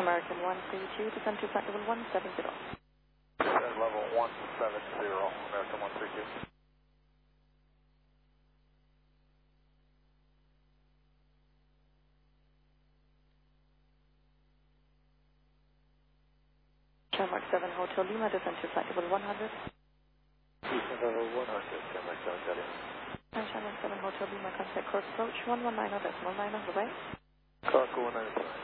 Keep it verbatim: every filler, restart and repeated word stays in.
American one three two, descend to flight level one seven zero. Descend level one seven zero, American one three two. Charmark seven Hotel Lima, descend to flight level one hundred. Descend level one hundred, Charmark seven, got in. Charmark seven Hotel Lima, contact course approach one one nine decimal nine, bye-bye. Cargo one nine.